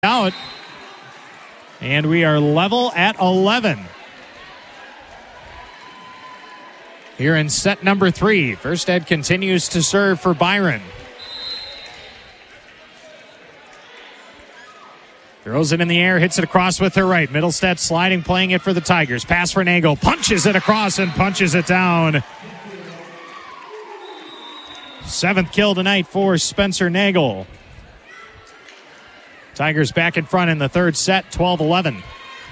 out. And we are level at 11. Here in set number 3, Fürstened continues to serve for Byron. Throws it in the air, hits it across with her right. Mittelstadt sliding, playing it for the Tigers. Pass for Nagel, punches it across and punches it down. 7th kill tonight for Spencer Nagel. Tigers back in front in the third set, 12-11.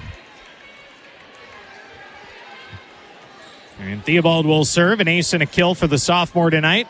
And Theobald will serve, an ace and a kill for the sophomore tonight.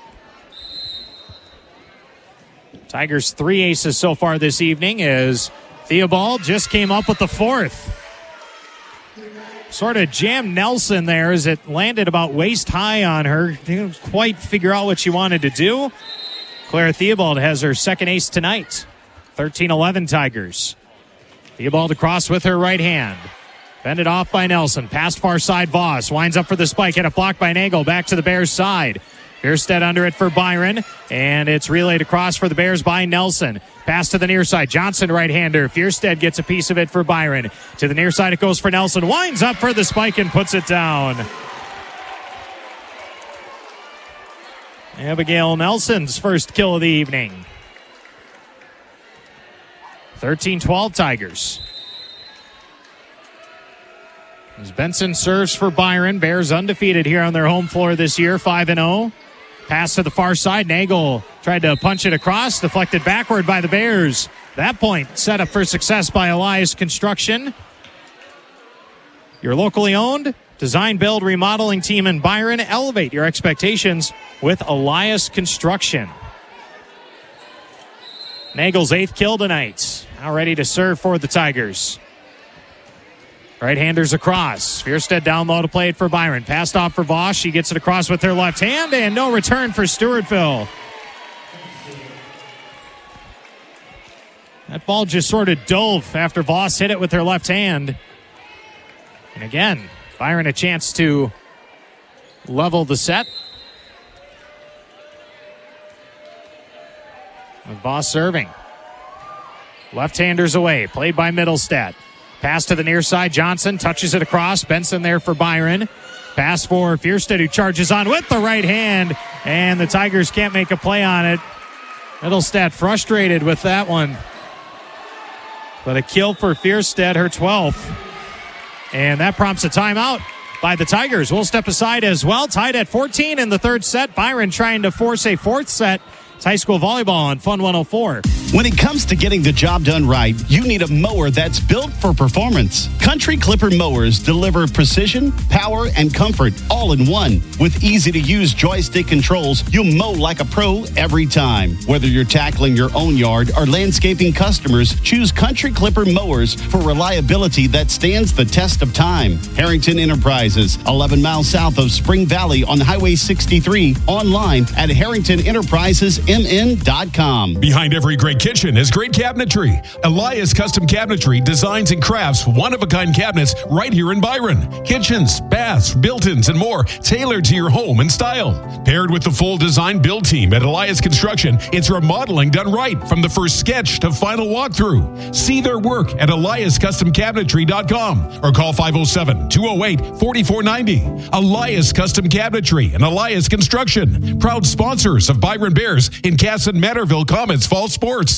Tigers 3 aces so far this evening as Theobald just came up with the 4th. Sort of jammed Nelson there as it landed about waist high on her. Didn't quite figure out what she wanted to do. Claire Theobald has her 2nd ace tonight. 13-11 Tigers. Theobald across with her right hand. Fended off by Nelson. Past far side Voss. Winds up for the spike. Hit a block by Nagel. Back to the Bears side. Fürstened under it for Byron. And it's relayed across for the Bears by Nelson. Pass to the near side. Johnson right-hander. Fürstened gets a piece of it for Byron. To the near side it goes for Nelson. Winds up for the spike and puts it down. Abigail Nelson's first kill of the evening. 13-12 Tigers. As Benson serves for Byron. Bears undefeated here on their home floor this year, 5-0. Pass to the far side. Nagel tried to punch it across, deflected backward by the Bears. That point set up for success by Elias Construction. Your locally owned design, build, remodeling team in Byron. Elevate your expectations with Elias Construction. Nagel's 8th kill tonight. Now ready to serve for the Tigers. Right-handers across. Fürstened down low to play it for Byron. Passed off for Voss. She gets it across with her left hand, and no return for Stewartville. That ball just sort of dove after Voss hit it with her left hand. And again, Byron a chance to level the set. With Voss serving. Left-handers away. Played by Mittelstadt. Pass to the near side. Johnson touches it across. Benson there for Byron. Pass for Fürstened, who charges on with the right hand. And the Tigers can't make a play on it. Mittelstadt frustrated with that one. But a kill for Fürstened, her 12th. And that prompts a timeout by the Tigers. We'll step aside as well. Tied at 14 in the third set. Byron trying to force a 4th set. It's high school volleyball on Fun 104. When it comes to getting the job done right, you need a mower that's built for performance. Country Clipper mowers deliver precision, power, and comfort all in one. With easy-to-use joystick controls, you'll mow like a pro every time. Whether you're tackling your own yard or landscaping customers, choose Country Clipper mowers for reliability that stands the test of time. Harrington Enterprises, 11 miles south of Spring Valley on Highway 63. Online at harringtonenterprisesmn.com. Behind every great kitchen is great cabinetry. Elias Custom Cabinetry designs and crafts one-of-a-kind cabinets right here in Byron. Kitchens, baths, built-ins, and more tailored to your home and style. Paired with the full design build team at Elias Construction, it's remodeling done right from the first sketch to final walkthrough. See their work at EliasCustomCabinetry.com or call 507-208-4490. Elias Custom Cabinetry and Elias Construction, proud sponsors of Byron Bears in Casson-Matterville Comets Fall Sports.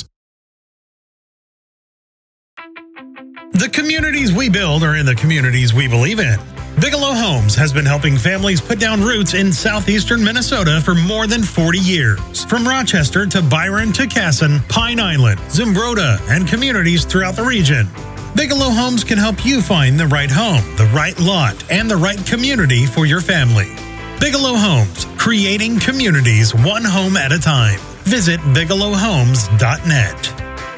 The communities we build are in the communities we believe in. Bigelow Homes has been helping families put down roots in southeastern Minnesota for more than 40 years. From Rochester to Byron to Casson, Pine Island, Zumbrota, and communities throughout the region. Bigelow Homes can help you find the right home, the right lot, and the right community for your family. Bigelow Homes, creating communities one home at a time. Visit bigelowhomes.net.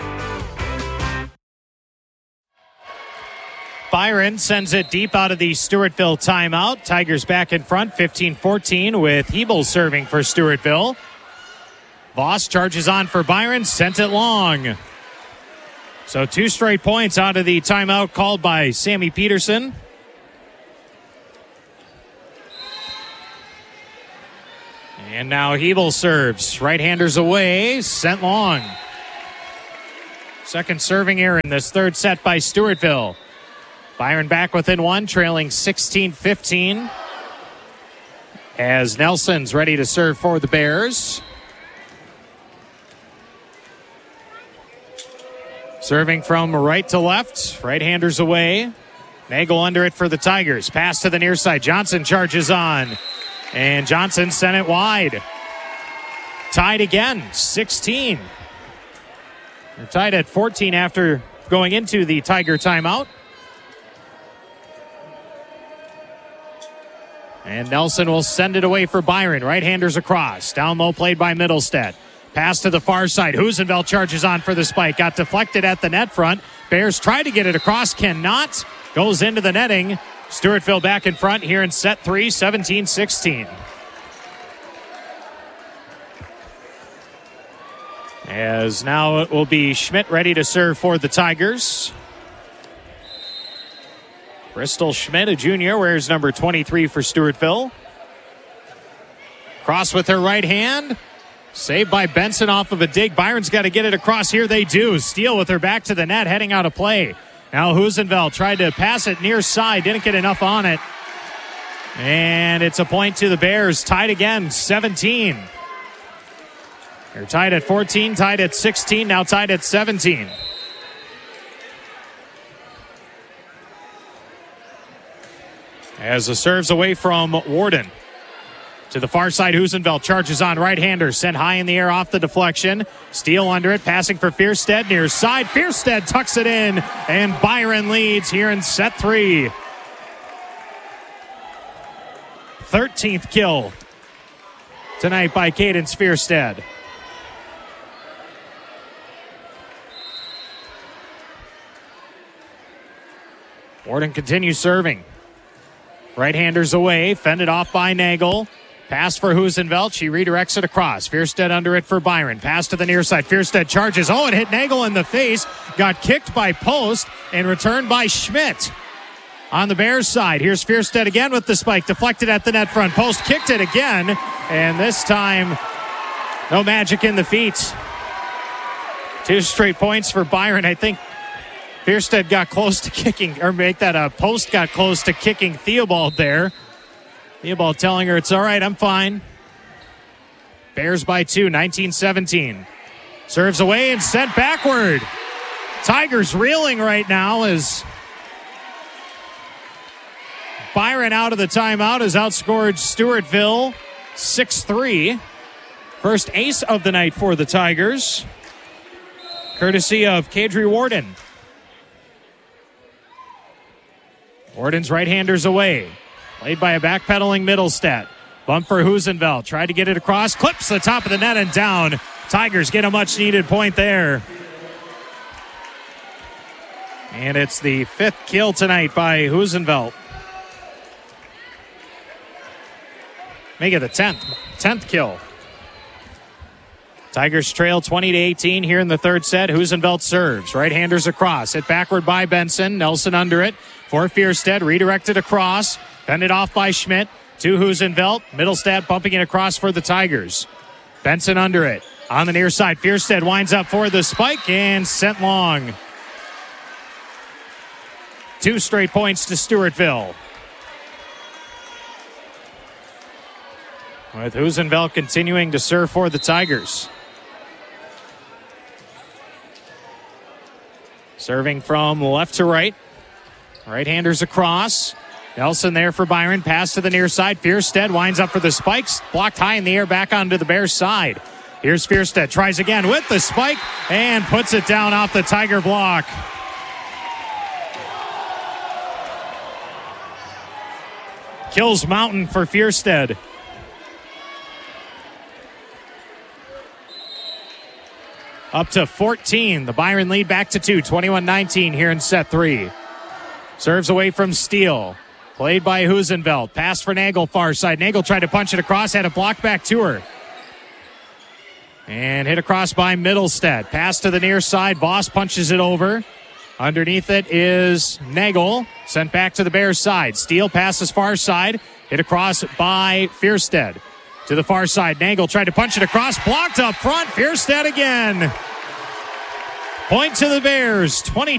Byron sends it deep out of the Stewartville timeout. Tigers back in front, 15-14 with Hebel serving for Stewartville. Voss charges on for Byron, sent it long. So 2 straight points out of the timeout called by Sammy Peterson. And now Hebel serves. Right-handers away, sent long. Second serving error in this third set by Stewartville. Byron back within one, trailing 16-15. As Nelson's ready to serve for the Bears. Serving from right to left. Right-handers away. Nagel under it for the Tigers. Pass to the near side. Johnson charges on. And Johnson sent it wide. Tied again, 16. They're tied at 14 after going into the Tiger timeout. And Nelson will send it away for Byron. Right-handers across. Down low played by Middlestead. Pass to the far side. Husenveld charges on for the spike. Got deflected at the net front. Bears try to get it across. Cannot. Goes into the netting. Stewartville back in front here in set 3, 17-16. As now it will be Schmidt ready to serve for the Tigers. Bristol Schmidt, a junior, wears number 23 for Stewartville. Cross with her right hand. Saved by Benson off of a dig. Byron's got to get it across here. They do. Steele with her back to the net, heading out of play. Now Husenveld tried to pass it near side. Didn't get enough on it. And it's a point to the Bears. Tied again, 17. They're tied at 14, tied at 16, now tied at 17. As the serves away from Warden. To the far side, Husenveld charges on. Right-hander sent high in the air off the deflection. Steele under it, passing for Fierstead near side. Fierstead tucks it in, and Byron leads here in set 3. 13th kill tonight by Cadence Fierstead. Warden continues serving. Right-handers away, fended off by Nagel. Pass for Husenveld. She redirects it across. Fierstead under it for Byron. Pass to the near side. Fierstead charges. Oh, it hit Nagel in the face. Got kicked by Post and returned by Schmidt. On the Bears side, here's Fierstead again with the spike. Deflected at the net front. Post kicked it again. And this time, no magic in the feet. 2 straight points for Byron. I think Fierstead got close to kicking, or make that a Post got close to kicking Theobald there. Theobald telling her, it's all right, I'm fine. Bears by 2, 19-17. Serves away and sent backward. Tigers reeling right now as Byron out of the timeout has outscored Stewartville 6-3. First ace of the night for the Tigers, courtesy of Kadri Warden. Warden's right-handers away. Played by a backpedaling Middlestead. Bump for Husenveld. Tried to get it across. Clips the top of the net and down. Tigers get a much-needed point there. And it's the 5th kill tonight by Husenveld. Make it the 10th kill. Tigers trail 20-18 here in the third set. Husenveld serves. Right-handers across. Hit backward by Benson. Nelson under it for Fierstead. Redirected across. Fended off by Schmidt to Husenveld. Middlestead bumping it across for the Tigers. Benson under it. On the near side, Fierstead winds up for the spike and sent long. 2 straight points to Stewartville. With Husenveld continuing to serve for the Tigers. Serving from left to right. Right-handers across. Nelson there for Byron. Pass to the near side. Fierstead winds up for the spikes. Blocked high in the air back onto the Bears side. Here's Fierstead. Tries again with the spike and puts it down off the Tiger block. Kills Mountain for Fierstead. Up to 14. The Byron lead back to 2. 21-19 here in set 3. Serves away from Steele. Played by Husenveld. Pass for Nagel, far side. Nagel tried to punch it across. Had a block back to her. And hit across by Middlestead. Pass to the near side. Voss punches it over. Underneath it is Nagel. Sent back to the Bears side. Steele passes far side. Hit across by Fierstead. To the far side. Nagel tried to punch it across. Blocked up front. Fierstead again. Point to the Bears, 22